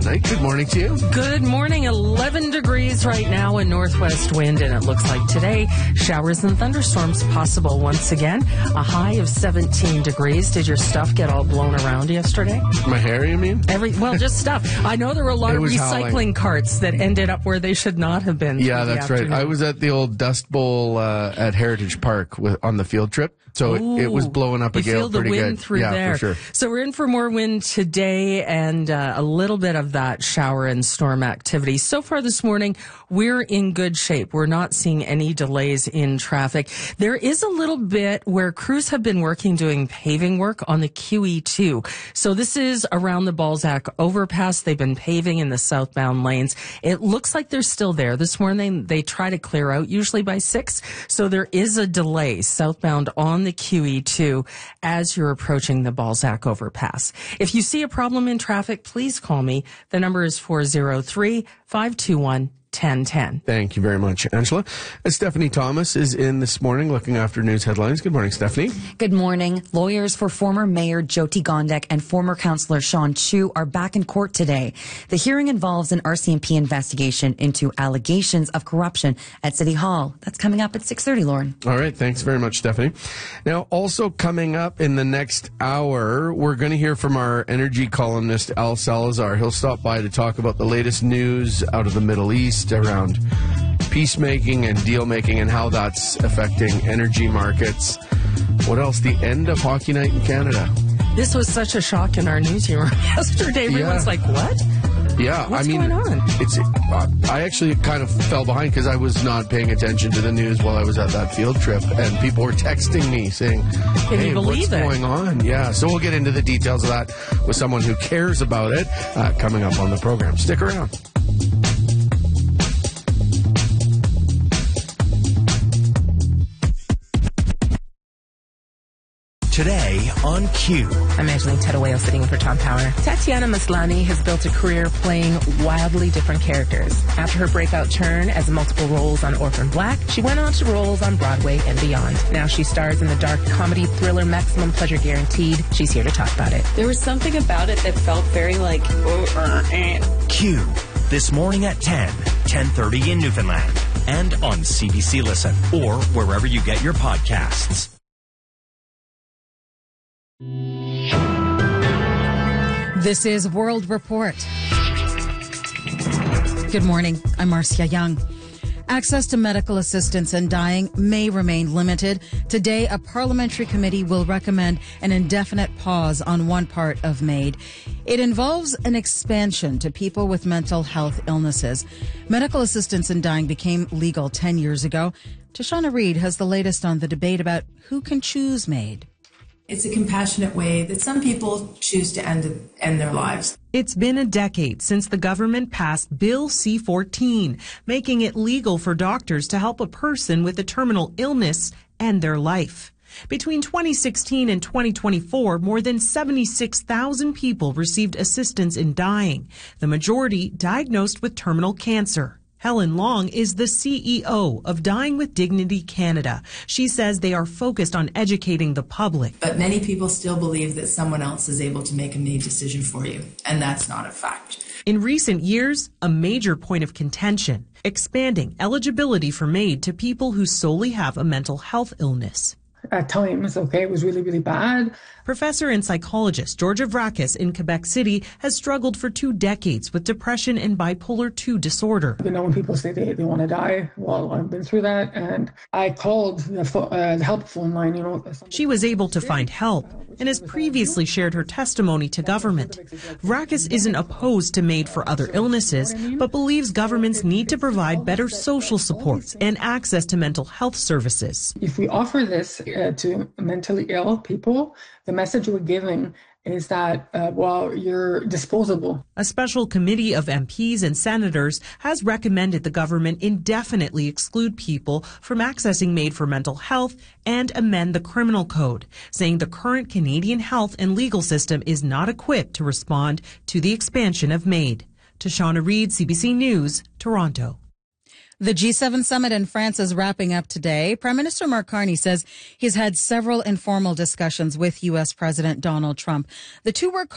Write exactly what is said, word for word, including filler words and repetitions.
Knight, good morning to you. Good morning. eleven degrees right now in northwest wind, and it looks like today showers and thunderstorms possible once again. A high of seventeen degrees. Did your stuff get all blown around yesterday? My hair, you mean? Every Well, just stuff. I know there were a lot It of was recycling howling. carts that ended up where they should not have been. Yeah, through the that's right. afternoon. I was at the old Dust Bowl uh, at Heritage Park with, on the field trip, so it, it was blowing up a you gale feel the pretty wind good. through yeah, there. for sure. So we're in for more wind today and uh, a little bit of that shower and storm activity. So far this morning, we're in good shape. We're not seeing any delays in traffic. There is a little bit where crews have been working doing paving work on the Q E two. So this is around the Balzac overpass. They've been paving in the southbound lanes. It looks like they're still there. This morning, they try to clear out usually by six. So there is a delay southbound on the Q E two as you're approaching the Balzac overpass. If you see a problem in traffic, please call me. The number is four oh three, five two one, ten ten. Thank you very much, Angela. Uh, Stephanie Thomas is in this morning looking after news headlines. Good morning, Stephanie. Good morning. Lawyers for former Mayor Jyoti Gondek and former Councillor Sean Chu are back in court today. The hearing involves an R C M P investigation into allegations of corruption at City Hall. That's coming up at six thirty, Lauren. All right, thanks very much, Stephanie. Now, also coming up in the next hour, we're going to hear from our energy columnist, Al Salazar. He'll stop by to talk about the latest news out of the Middle East around peacemaking and deal making and how that's affecting energy markets. What else? The end of Hockey Night in Canada. This was such a shock in our newsroom yesterday. Everyone's Yeah. like, what? Yeah, What's I mean, going on? it's. Uh, I actually kind of fell behind because I was not paying attention to the news while I was at that field trip, and people were texting me saying, Can "Hey, you believe what's it?" going on?" Yeah, so we'll get into the details of that with someone who cares about it uh, coming up on the program. Stick around. Today on Q. I'm Angelique Tedaweo sitting in for Tom Power. Tatiana Maslany has built a career playing wildly different characters. After her breakout turn as multiple roles on Orphan Black, she went on to roles on Broadway and beyond. Now she stars in the dark comedy thriller Maximum Pleasure Guaranteed. She's here to talk about it. There was something about it that felt very like, oh, uh, eh. Q. This morning at ten, ten thirty in Newfoundland. And on C B C Listen or wherever you get your podcasts. This is World Report. Good morning. I'm Marcia Young. Access to medical assistance in dying may remain limited. Today, a parliamentary committee will recommend an indefinite pause on one part of MAID. It involves an expansion to people with mental health illnesses. Medical assistance in dying became legal ten years ago. Tashana Reid has the latest on the debate about who can choose MAID. It's a compassionate way that some people choose to end end their lives. It's been a decade since the government passed Bill C fourteen, making it legal for doctors to help a person with a terminal illness end their life. Between twenty sixteen and twenty twenty-four, more than seventy-six thousand people received assistance in dying, the majority diagnosed with terminal cancer. Helen Long is the C E O of Dying with Dignity Canada. She says they are focused on educating the public. But many people still believe that someone else is able to make a MAID decision for you, and that's not a fact. In recent years, a major point of contention, expanding eligibility for MAID to people who solely have a mental health illness. At times, okay, it was really, really bad. Professor and psychologist Georgia Vrakis in Quebec City has struggled for two decades with depression and bipolar two disorder. You know, when people say they, they want to die, well, I've been through that, and I called the, fo- uh, the help phone line, you know. She was able to find help and has previously shared her testimony to government. Vrakis isn't opposed to MAID for other illnesses, but believes governments need to provide better social supports and access to mental health services. If we offer this uh, to mentally ill people, the message we're giving is that, uh, well, you're disposable. A special committee of M Ps and senators has recommended the government indefinitely exclude people from accessing MAID for mental health and amend the criminal code, saying the current Canadian health and legal system is not equipped to respond to the expansion of MAID. Tashana Reid, C B C News, Toronto. The G seven summit in France is wrapping up today. Prime Minister Mark Carney says he's had several informal discussions with U S President Donald Trump. The two were